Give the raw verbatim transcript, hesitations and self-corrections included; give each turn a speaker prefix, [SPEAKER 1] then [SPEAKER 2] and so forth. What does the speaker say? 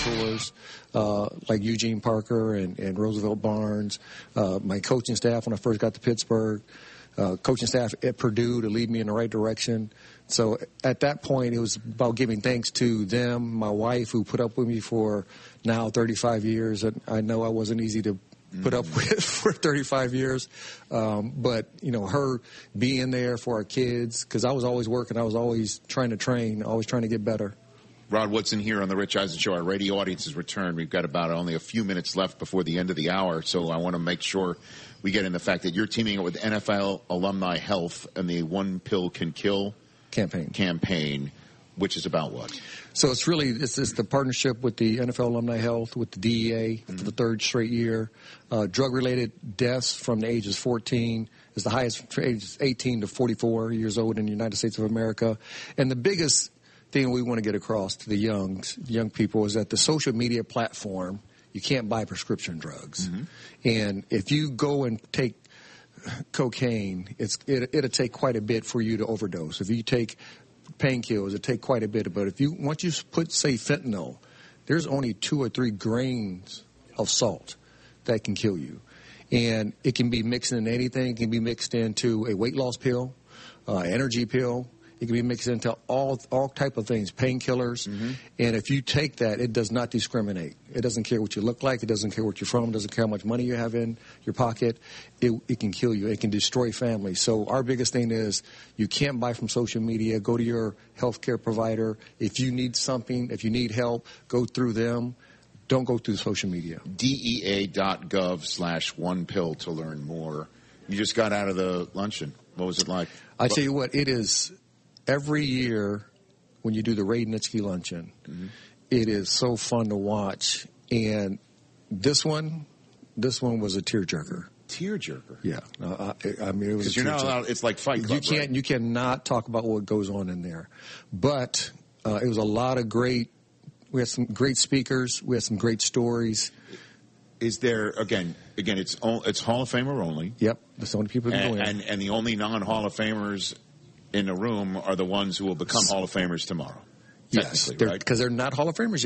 [SPEAKER 1] mentors uh, like Eugene Parker and, and Roosevelt Barnes, uh, my coaching staff when I first got to Pittsburgh, uh, coaching staff at Purdue to lead me in the right direction. So at that point, it was about giving thanks to them, my wife, who put up with me for now thirty-five years. And I know I wasn't easy to put up with for thirty-five years. Um, but, you know, her being there for our kids, because I was always working. I was always trying to train, always trying to get better.
[SPEAKER 2] Rod Woodson here on the Rich Eisen Show. Our radio audience has returned. We've got about only a few minutes left before the end of the hour, so I want to make sure we get in the fact that you're teaming up with N F L Alumni Health and the One Pill Can Kill
[SPEAKER 1] campaign,
[SPEAKER 2] campaign, which is about what?
[SPEAKER 1] So it's really, this is the partnership with the N F L Alumni Health, with the D E A mm-hmm. for the third straight year. Uh, drug-related deaths from the ages fourteen is the highest for ages eighteen to forty-four years old in the United States of America. And the biggest thing we want to get across to the young, young people is that the social media platform, you can't buy prescription drugs. Mm-hmm. And if you go and take cocaine, it's, it, it'll take quite a bit for you to overdose. If you take painkillers, it take quite a bit. But if you once you put, say, fentanyl, there's only two or three grains of salt that can kill you. And it can be mixed in anything. It can be mixed into a weight loss pill, uh, energy pill. It can be mixed into all all type of things, painkillers. Mm-hmm. And if you take that, it does not discriminate. It doesn't care what you look like. It doesn't care what you're from. It doesn't care how much money you have in your pocket. It, it can kill you. It can destroy families. So our biggest thing is you can't buy from social media. Go to your healthcare provider. If you need something, if you need help, go through them. Don't go through social media.
[SPEAKER 2] D E A dot gov slash one pill to learn more. You just got out of the luncheon. What was it like?
[SPEAKER 1] I tell you what, it is... Every year when you do the Ray Nitschke Luncheon, mm-hmm. it is so fun to watch. And this one, this one was a tearjerker.
[SPEAKER 2] Tearjerker?
[SPEAKER 1] Yeah. Uh, I, I mean, it was
[SPEAKER 2] because you're not allowed. It's like Fight Club.
[SPEAKER 1] You can't.
[SPEAKER 2] Right?
[SPEAKER 1] You cannot talk about what goes on in there. But uh, it was a lot of great. We had some great speakers. We had some great stories.
[SPEAKER 2] Is there again? Again, it's it's Hall of Famer only.
[SPEAKER 1] Yep. That's the only people who can
[SPEAKER 2] and,
[SPEAKER 1] go in.
[SPEAKER 2] And and the only non-Hall of Famers in the room are the ones who will become Hall of Famers tomorrow.
[SPEAKER 1] Yes, because
[SPEAKER 2] right?
[SPEAKER 1] they're not Hall of Famers yet.